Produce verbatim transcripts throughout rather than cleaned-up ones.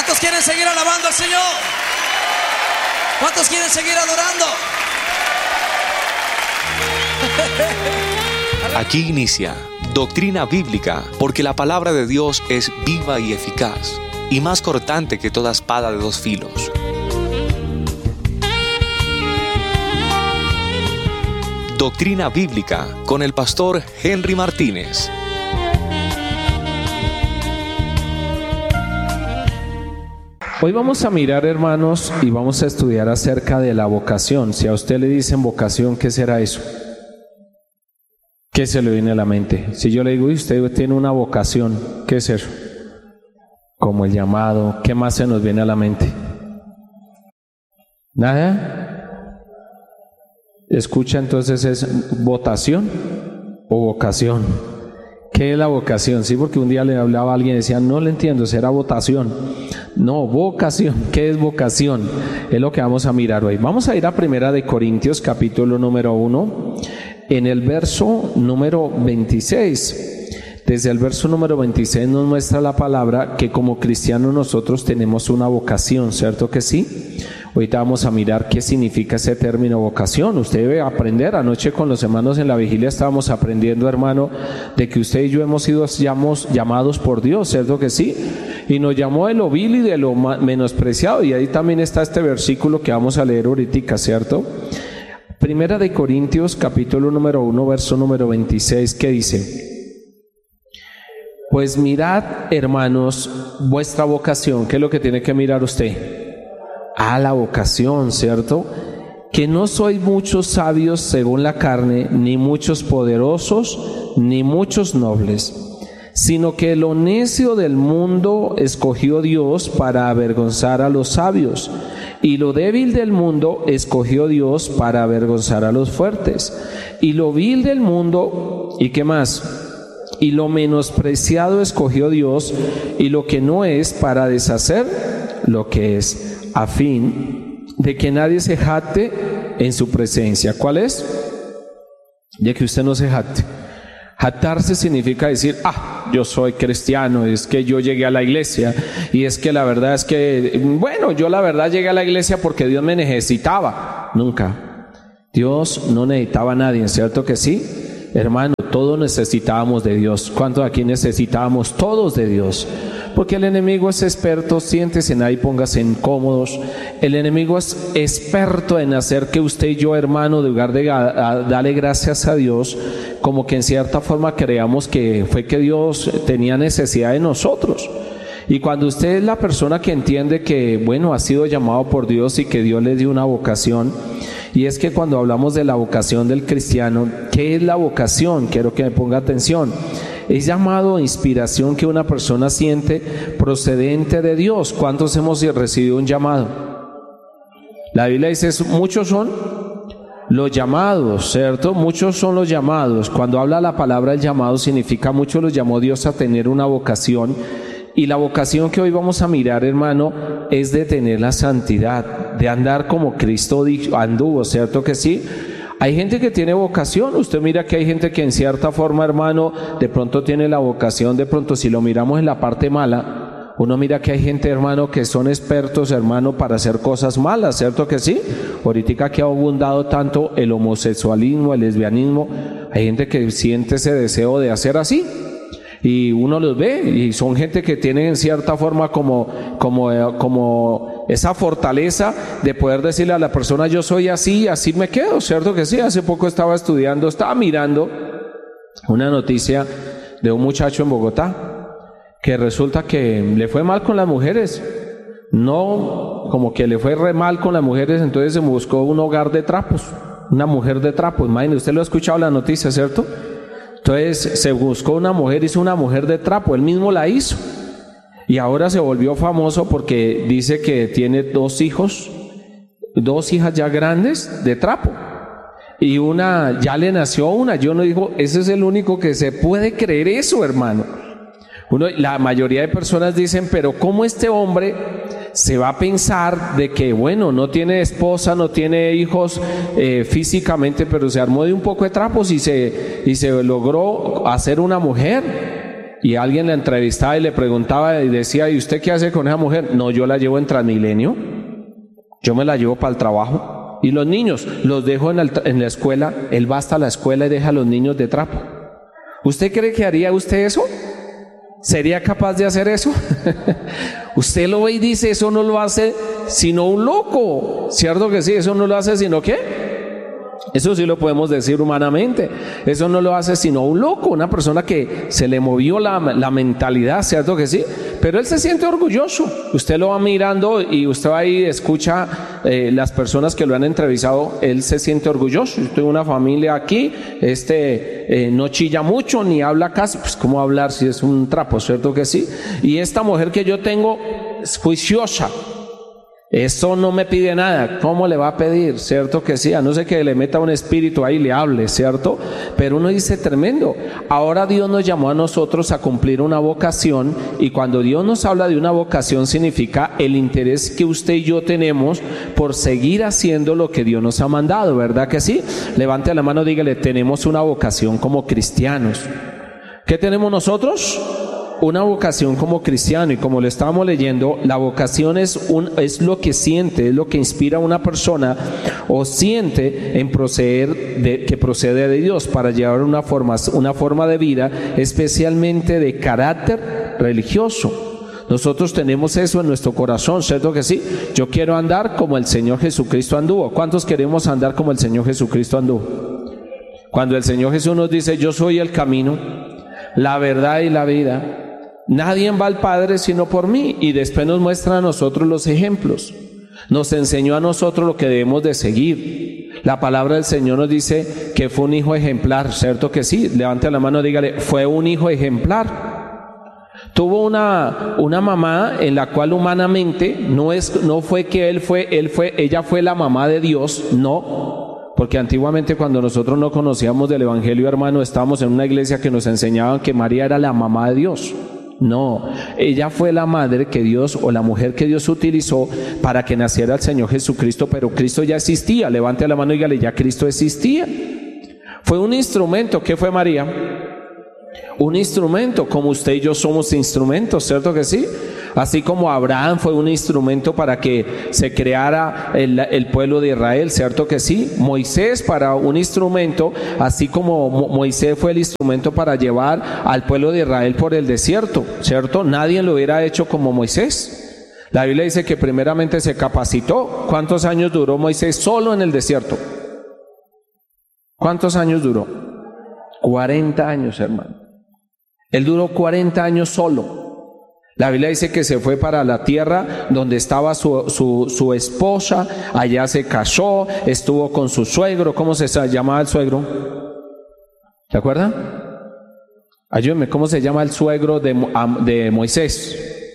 ¿Cuántos quieren seguir alabando al Señor? ¿Cuántos quieren seguir adorando? Aquí inicia Doctrina Bíblica, porque la palabra de Dios es viva y eficaz, y más cortante que toda espada de dos filos. Doctrina Bíblica con el pastor Henry Martínez. Hoy vamos a mirar, hermanos, y vamos a estudiar acerca de la vocación. Si a usted le dicen vocación, ¿qué será eso? ¿Qué se le viene a la mente? Si yo le digo, usted tiene una vocación, ¿qué es eso? Como el llamado, ¿qué más se nos viene a la mente? ¿Nada? Escucha, entonces, ¿es votación o vocación? ¿Qué es la vocación? Sí, porque un día le hablaba a alguien y decía, no le entiendo, será votación. No, vocación. ¿Qué es vocación? Es lo que vamos a mirar hoy. Vamos a ir a Primera de Corintios, capítulo número uno, en el verso número veintiséis. Desde el verso número veintiséis nos muestra la palabra que como cristianos nosotros tenemos una vocación, ¿cierto que sí? Ahorita vamos a mirar qué significa ese término vocación. Usted debe aprender. Anoche con los hermanos en la vigilia estábamos aprendiendo, hermano, de que usted y yo hemos sido llamos, llamados por Dios, ¿cierto que sí? Y nos llamó de lo vil y de lo menospreciado. Y ahí también está este versículo que vamos a leer ahorita, ¿cierto? Primera de Corintios, capítulo número uno, verso número veintiséis, ¿qué dice? Pues mirad, hermanos, vuestra vocación. ¿Qué es lo que tiene que mirar usted? A la vocación, ¿cierto? Que no sois muchos sabios según la carne, ni muchos poderosos, ni muchos nobles, sino que lo necio del mundo escogió Dios para avergonzar a los sabios, y lo débil del mundo escogió Dios para avergonzar a los fuertes, y lo vil del mundo, ¿y qué más? Y lo menospreciado escogió Dios, y lo que no es, para deshacer lo que es, a fin de que nadie se jacte en su presencia. ¿Cuál es? De que usted no se jacte. Jactarse significa decir, ah, yo soy cristiano, es que yo llegué a la iglesia, y es que la verdad es que, bueno, yo la verdad llegué a la iglesia porque Dios me necesitaba. Nunca. Dios no necesitaba a nadie, ¿cierto que sí? Hermano, todos necesitábamos de Dios. ¿Cuántos aquí necesitábamos? Todos de Dios. Porque el enemigo es experto, siéntese en ahí, póngase incómodos. El enemigo es experto en hacer que usted y yo, hermano, de lugar de darle gracias a Dios, como que en cierta forma creamos que fue que Dios tenía necesidad de nosotros. Y cuando usted es la persona que entiende que, bueno, ha sido llamado por Dios y que Dios le dio una vocación, y es que cuando hablamos de la vocación del cristiano, ¿qué es la vocación? Quiero que me ponga atención. Es llamado inspiración que una persona siente procedente de Dios. ¿Cuántos hemos recibido un llamado? La Biblia dice, muchos son los llamados, ¿cierto? Muchos son los llamados. Cuando habla la palabra el llamado, significa muchos los llamó Dios a tener una vocación. Y la vocación que hoy vamos a mirar, hermano, es de tener la santidad, de andar como Cristo anduvo, ¿cierto que sí? Hay gente que tiene vocación. Usted mira que hay gente que en cierta forma, hermano, de pronto tiene la vocación, de pronto si lo miramos en la parte mala, uno mira que hay gente, hermano, que son expertos, hermano, para hacer cosas malas, ¿cierto que sí? Ahorita que ha abundado tanto el homosexualismo, el lesbianismo, hay gente que siente ese deseo de hacer así. Y uno los ve y son gente que tiene en cierta forma como, como, como esa fortaleza de poder decirle a la persona, yo soy así, así me quedo, ¿cierto que sí? Hace poco estaba estudiando, estaba mirando una noticia de un muchacho en Bogotá que resulta que le fue mal con las mujeres. No, como que le fue re mal con las mujeres, entonces se buscó un hogar de trapos, una mujer de trapos. Imagínese, usted lo ha escuchado la noticia, ¿cierto? Entonces se buscó una mujer, hizo una mujer de trapo, él mismo la hizo. Y ahora se volvió famoso porque dice que tiene dos hijos, dos hijas ya grandes de trapo. Y una, ya le nació una. Yo no digo, ese es el único que se puede creer eso, hermano. Uno, la mayoría de personas dicen, pero ¿cómo este hombre se va a pensar de que, bueno, no tiene esposa, no tiene hijos eh, físicamente, pero se armó de un poco de trapos y se, y se logró hacer una mujer? y alguien la entrevistaba y le preguntaba y decía, ¿y usted qué hace con esa mujer? No, yo la llevo en Transmilenio, yo me la llevo para el trabajo. Y los niños los dejo en, el, en la escuela, él va hasta la escuela y deja a los niños de trapo. ¿Usted cree que haría usted eso? ¿Sería capaz de hacer eso? Usted lo ve y dice, eso no lo hace sino un loco. ¿Cierto que sí? Eso no lo hace sino ¿qué? Eso sí lo podemos decir humanamente. Eso no lo hace sino un loco, una persona que se le movió la, la mentalidad, ¿cierto que sí? Pero él se siente orgulloso. Usted lo va mirando y usted ahí escucha eh, las personas que lo han entrevistado, él se siente orgulloso. Yo tengo una familia aquí, este eh, no chilla mucho ni habla casi, pues cómo hablar si es un trapo, ¿cierto que sí? Y esta mujer que yo tengo es juiciosa. Eso no me pide nada. ¿Cómo le va a pedir? ¿Cierto que sí? A no ser que le meta un espíritu ahí y le hable, ¿cierto? Pero uno dice, tremendo. Ahora Dios nos llamó a nosotros a cumplir una vocación, y cuando Dios nos habla de una vocación significa el interés que usted y yo tenemos por seguir haciendo lo que Dios nos ha mandado, ¿verdad que sí? Levante la mano, dígale, tenemos una vocación como cristianos. ¿Qué tenemos nosotros? Una vocación como cristiano, y como lo estábamos leyendo, la vocación es, un, es lo que siente, es lo que inspira a una persona o siente en proceder de, que procede de Dios para llevar una forma, una forma de vida, especialmente de carácter religioso. Nosotros tenemos eso en nuestro corazón, ¿cierto que sí? Yo quiero andar como el Señor Jesucristo anduvo. ¿Cuántos queremos andar como el Señor Jesucristo anduvo? Cuando el Señor Jesús nos dice, yo soy el camino, la verdad y la vida, nadie va al Padre sino por mí, y después nos muestra a nosotros los ejemplos, nos enseñó a nosotros lo que debemos de seguir. La palabra del Señor nos dice que fue un hijo ejemplar, ¿cierto que sí? Levante la mano, dígale, fue un hijo ejemplar. Tuvo una, una mamá en la cual humanamente no, es, no fue que él fue, él fue, ella fue la mamá de Dios, no. Porque antiguamente, cuando nosotros no conocíamos del Evangelio, hermano, estábamos en una iglesia que nos enseñaban que María era la mamá de Dios. No, ella fue la madre que Dios, o la mujer que Dios utilizó para que naciera el Señor Jesucristo, pero Cristo ya existía. Levante la mano y dígale, ya Cristo existía. Fue un instrumento. ¿Qué fue María? Un instrumento, como usted y yo somos instrumentos, ¿cierto que sí? Así como Abraham fue un instrumento para que se creara el, el pueblo de Israel, ¿cierto que sí? Moisés para un instrumento, así como Mo- Moisés fue el instrumento para llevar al pueblo de Israel por el desierto, ¿cierto? Nadie lo hubiera hecho como Moisés. La Biblia dice que primeramente se capacitó. ¿Cuántos años duró Moisés solo en el desierto? ¿Cuántos años duró? cuarenta años, hermano. Él duró cuarenta años solo. La Biblia dice que se fue para la tierra donde estaba su, su, su esposa, allá se casó, estuvo con su suegro. ¿Cómo se llamaba el suegro? ¿Se acuerdan? Ayúdenme, ¿cómo se llama el suegro de, de Moisés?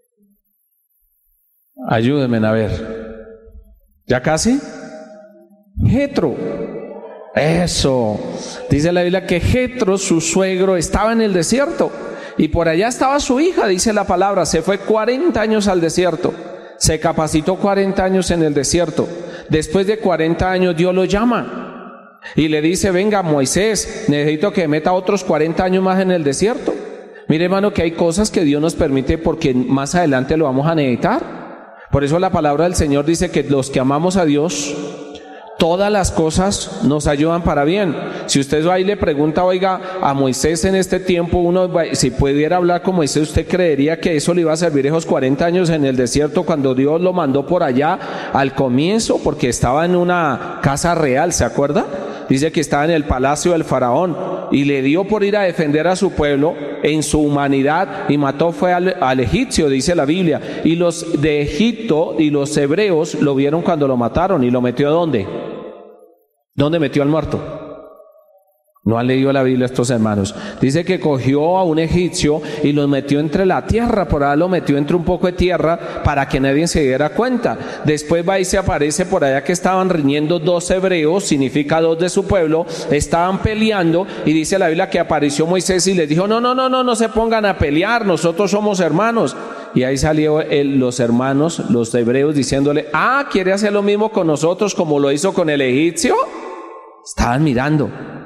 Ayúdenme a ver. ¿Ya casi? Jetro. Eso. Dice la Biblia que Jetro, su suegro, estaba en el desierto. Y por allá estaba su hija, dice la palabra. Se fue cuarenta años al desierto. Se capacitó cuarenta años en el desierto. Después de cuarenta años Dios lo llama y le dice, venga Moisés, necesito que meta otros cuarenta años más en el desierto. Mire, hermano, que hay cosas que Dios nos permite porque más adelante lo vamos a necesitar. Por eso la palabra del Señor dice que los que amamos a Dios, todas las cosas nos ayudan para bien. Si usted va y le pregunta, oiga, a Moisés en este tiempo, uno, si pudiera hablar con Moisés, ¿usted creería que eso le iba a servir esos cuarenta años en el desierto cuando Dios lo mandó por allá al comienzo? Porque estaba en una casa real, ¿se acuerda? Dice que estaba en el palacio del faraón y le dio por ir a defender a su pueblo en su humanidad y mató fue al, al egipcio, dice la Biblia. Y los de Egipto y los hebreos lo vieron cuando lo mataron y lo metió ¿a dónde? ¿Dónde metió al muerto? No han leído la Biblia estos hermanos. Dice que cogió a un egipcio y lo metió entre la tierra, por allá lo metió entre un poco de tierra para que nadie se diera cuenta. Después va y se aparece por allá que estaban riñendo dos hebreos, significa dos de su pueblo, estaban peleando y dice la Biblia que apareció Moisés y les dijo, no, no, no, no, no se pongan a pelear, nosotros somos hermanos. Y ahí salió el, los hermanos, los hebreos diciéndole, ah, ¿quiere hacer lo mismo con nosotros como lo hizo con el egipcio? Estaban mirando.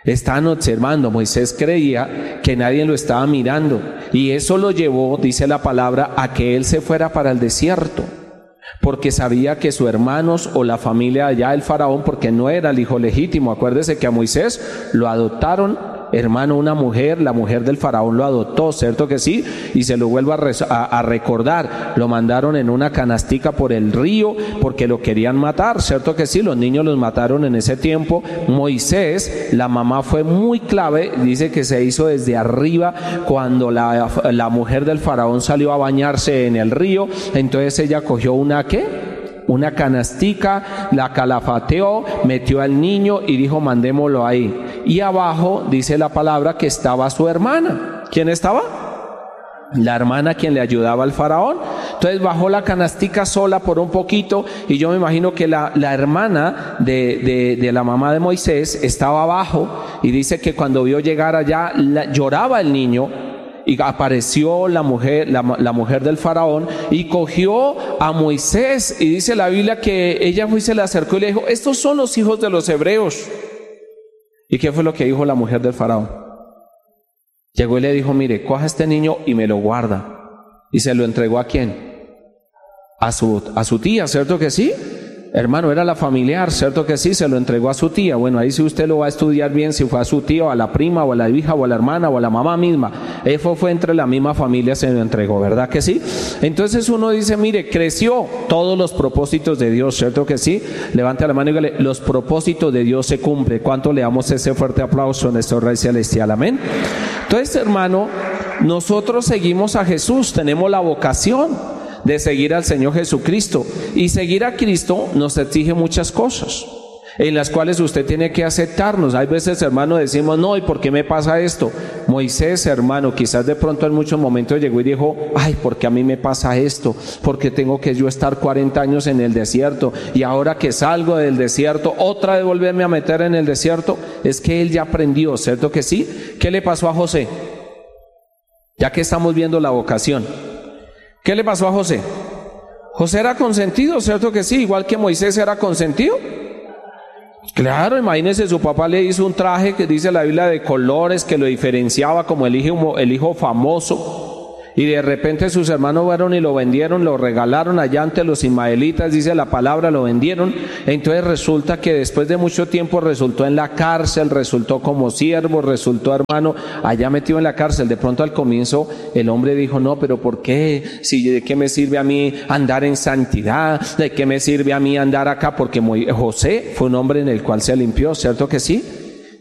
Estaban observando. Moisés creía que nadie lo estaba mirando, y eso lo llevó, dice la palabra, a que él se fuera para el desierto, porque sabía que sus hermanos o la familia allá del faraón, porque no era el hijo legítimo. Acuérdese que a Moisés lo adoptaron, hermano, una mujer, la mujer del faraón lo adoptó, ¿cierto que sí? Y se lo vuelvo a, a, a recordar, lo mandaron en una canastica por el río porque lo querían matar, ¿cierto que sí? Los niños los mataron en ese tiempo. Moisés, la mamá fue muy clave, dice que se hizo desde arriba cuando la, la mujer del faraón salió a bañarse en el río. Entonces ella cogió una, ¿qué? Una canastica, la calafateó, metió al niño y dijo, mandémoslo ahí. Y abajo dice la palabra que estaba su hermana. ¿Quién estaba? La hermana quien le ayudaba al faraón. Entonces bajó la canastica sola por un poquito, y yo me imagino que la, la hermana de, de, de la mamá de Moisés estaba abajo, y dice que cuando vio llegar allá la, lloraba el niño. Y apareció la mujer, la, la mujer del faraón, y cogió a Moisés, y dice la Biblia que ella fue y se le acercó y le dijo, estos son los hijos de los hebreos. ¿Y qué fue lo que dijo la mujer del faraón? Llegó y le dijo, mire, coja a este niño y me lo guarda. Y se lo entregó ¿a quién? A su, a su tía, ¿cierto que sí? Hermano, era la familiar, ¿cierto que sí? Se lo entregó a su tía. Bueno, ahí sí usted lo va a estudiar bien, si fue a su tío, a la prima, o a la hija, o a la hermana, o a la mamá misma. Eso fue entre la misma familia, se lo entregó, ¿verdad que sí? Entonces uno dice, mire, creció todos los propósitos de Dios, ¿cierto que sí? Levante la mano y dígale, los propósitos de Dios se cumplen. ¿Cuánto le damos ese fuerte aplauso a nuestro Rey Celestial? Amén. Entonces, hermano, nosotros seguimos a Jesús, tenemos la vocación de seguir al Señor Jesucristo, y seguir a Cristo nos exige muchas cosas en las cuales usted tiene que aceptarnos. Hay veces, hermano, decimos, no, ¿y por qué me pasa esto? Moisés, hermano, quizás de pronto en muchos momentos llegó y dijo, ay, ¿por qué a mí me pasa esto? ¿Por qué tengo que yo estar cuarenta años en el desierto? Y ahora que salgo del desierto, otra vez volverme a meter en el desierto. Es que él ya aprendió, ¿cierto que sí? ¿Qué le pasó a José? Ya que estamos viendo la vocación, ¿qué le pasó a José? José era consentido, ¿cierto que sí? Igual que Moisés era consentido. Claro, imagínense, su papá le hizo un traje que dice la Biblia de colores que lo diferenciaba como el hijo, el hijo famoso. Y de repente sus hermanos fueron y lo vendieron, lo regalaron allá ante los ismaelitas, dice la palabra, lo vendieron. Entonces resulta que después de mucho tiempo resultó en la cárcel, resultó como siervo, resultó, hermano, allá metido en la cárcel. De pronto al comienzo el hombre dijo, no, pero ¿por qué? Si, ¿de qué me sirve a mí andar en santidad? ¿De qué me sirve a mí andar acá? Porque José fue un hombre en el cual se limpió, ¿cierto que sí?